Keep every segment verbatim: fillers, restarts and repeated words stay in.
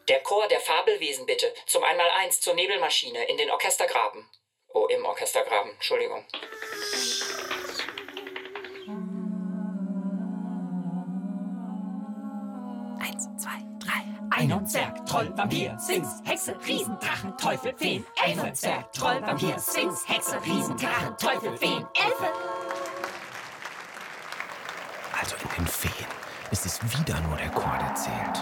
Der Chor der Fabelwesen bitte. Zum Einmaleins zur Nebelmaschine in den Orchestergraben. Oh, im Orchestergraben. Entschuldigung. Eins, zwei, drei. Ein und Zwerg, Troll, Vampir, Sphinx, Hexe, Riesen, Drachen, Teufel, Feen. Elfe und Zwerg, Troll, Vampir, Sphinx, Hexe, Riesen, Drachen, Teufel, Feen. Elfe! Also in den Feen ist es wieder nur der Chor, der zählt.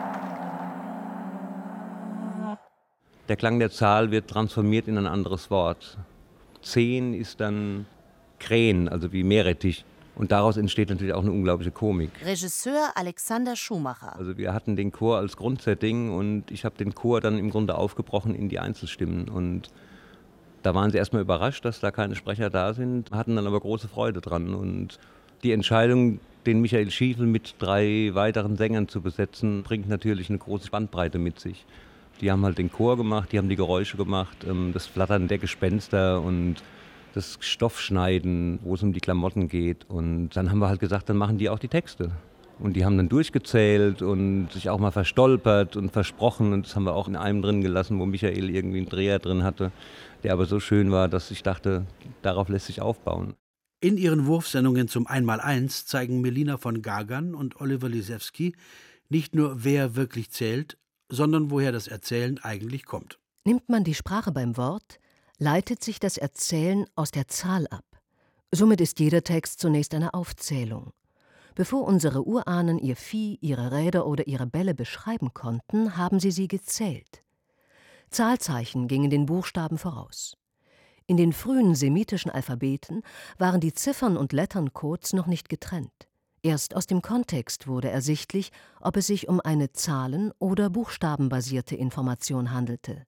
Der Klang der Zahl wird transformiert in ein anderes Wort. Zehn ist dann Krähen, also wie Meerrettich. Und daraus entsteht natürlich auch eine unglaubliche Komik. Regisseur Alexander Schumacher. Also wir hatten den Chor als Grundsetting und ich habe den Chor dann im Grunde aufgebrochen in die Einzelstimmen. Und da waren sie erstmal überrascht, dass da keine Sprecher da sind, hatten dann aber große Freude dran. Und die Entscheidung, den Michael Schiefel mit drei weiteren Sängern zu besetzen, bringt natürlich eine große Spannbreite mit sich. Die haben halt den Chor gemacht, die haben die Geräusche gemacht, das Flattern der Gespenster und das Stoffschneiden, wo es um die Klamotten geht. Und dann haben wir halt gesagt, dann machen die auch die Texte. Und die haben dann durchgezählt und sich auch mal verstolpert und versprochen. Und das haben wir auch in einem drin gelassen, wo Michael irgendwie einen Dreher drin hatte, der aber so schön war, dass ich dachte, darauf lässt sich aufbauen. In ihren Wurfsendungen zum Einmaleins zeigen Melina von Gagern und Oliver Lisewski nicht nur, wer wirklich zählt, sondern woher das Erzählen eigentlich kommt. Nimmt man die Sprache beim Wort, leitet sich das Erzählen aus der Zahl ab. Somit ist jeder Text zunächst eine Aufzählung. Bevor unsere Urahnen ihr Vieh, ihre Räder oder ihre Bälle beschreiben konnten, haben sie sie gezählt. Zahlzeichen gingen den Buchstaben voraus. In den frühen semitischen Alphabeten waren die Ziffern- und Letterncodes noch nicht getrennt. Erst aus dem Kontext wurde ersichtlich, ob es sich um eine zahlen- oder buchstabenbasierte Information handelte.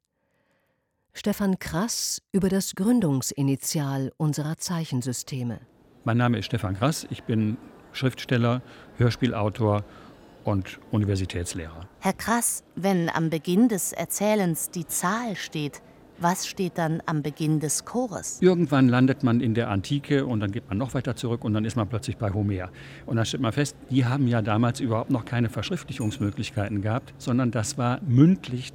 Stefan Krass über das Gründungsinitial unserer Zeichensysteme. Mein Name ist Stefan Krass, ich bin Schriftsteller, Hörspielautor und Universitätslehrer. Herr Krass, wenn am Beginn des Erzählens die Zahl steht, was steht dann am Beginn des Chores? Irgendwann landet man in der Antike und dann geht man noch weiter zurück und dann ist man plötzlich bei Homer. Und dann stellt man fest, die haben ja damals überhaupt noch keine Verschriftlichungsmöglichkeiten gehabt, sondern das war mündlich